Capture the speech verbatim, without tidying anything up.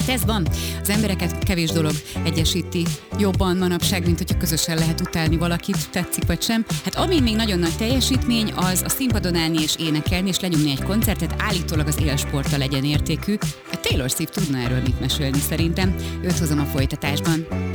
ez van. Az embereket kevés dolog egyesíti jobban manapság, mint hogyha közösen lehet utálni valakit, tetszik vagy sem. Hát ami még nagyon nagy teljesítmény, az a színpadon állni és énekelni, és lenyomni egy koncertet, állítólag az élsporttal legyen értékű. A Taylor Swift tudna erről mit mesélni szerintem. Őt hozom a folytatásban.